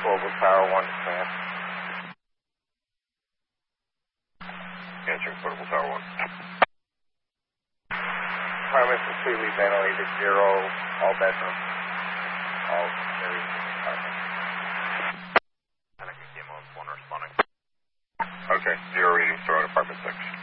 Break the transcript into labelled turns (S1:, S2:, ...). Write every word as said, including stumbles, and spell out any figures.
S1: Global Tower one, command. Answering Global Tower one. Apartment completely ventilated, zero, all bedrooms, all areas of the apartment.
S2: I think we came on one responding.
S1: Okay, zero readings throughout apartment six.